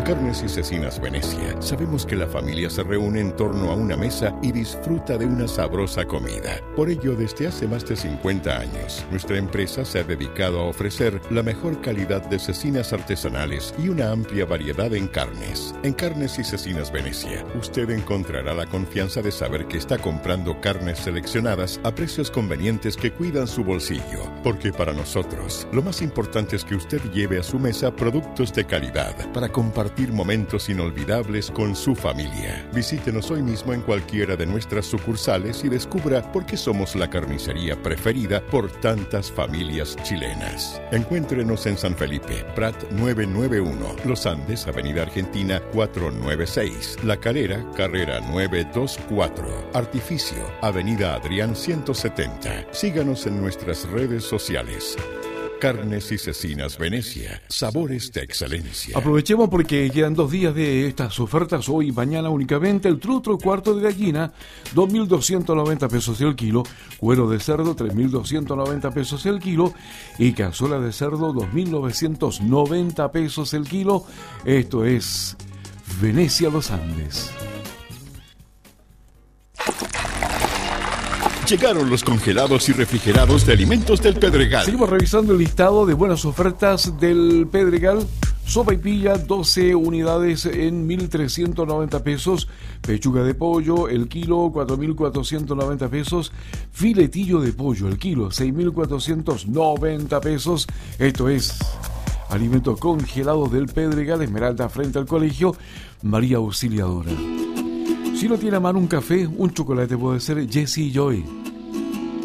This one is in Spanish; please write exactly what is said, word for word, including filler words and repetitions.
Carnes y Cecinas Venecia sabemos que la familia se reúne en torno a una mesa y disfruta de una sabrosa comida. Por ello, desde hace más de cincuenta años, nuestra empresa se ha dedicado a ofrecer la mejor calidad de cecinas artesanales y una amplia variedad en carnes. En Carnes y Cecinas Venecia, usted encontrará la confianza de saber que está comprando carnes seleccionadas a precios convenientes que cuidan su bolsillo. Porque para nosotros, lo más importante es que usted lleve a su mesa productos de calidad para compartir momentos inolvidables con su familia. Visítenos hoy mismo en cualquiera de nuestras sucursales y descubra por qué somos la carnicería preferida por tantas familias chilenas. Encuéntrenos en San Felipe, Prat novecientos noventa y uno, Los Andes, Avenida Argentina cuatrocientos noventa y seis, La Calera, Carrera novecientos veinticuatro, Artificio, Avenida Adrián ciento setenta. Síganos en nuestras redes sociales. Carnes y Cecinas Venecia, sabores de excelencia. Aprovechemos porque quedan dos días de estas ofertas, hoy y mañana únicamente. El trutro cuarto de gallina, dos mil doscientos noventa pesos el kilo, cuero de cerdo, tres mil doscientos noventa pesos el kilo, y cazuela de cerdo, dos mil novecientos noventa pesos el kilo. Esto es Venecia Los Andes. Llegaron los congelados y refrigerados de alimentos del Pedregal. Seguimos revisando el listado de buenas ofertas del Pedregal. Sopaipilla, doce unidades en mil trescientos noventa pesos. Pechuga de pollo, el kilo, cuatro mil cuatrocientos noventa pesos. Filetillo de pollo, el kilo, seis mil cuatrocientos noventa pesos. Esto es alimentos congelados del Pedregal. Esmeralda, frente al colegio María Auxiliadora. Si no tiene a mano un café, un chocolate puede ser Jessie Joy.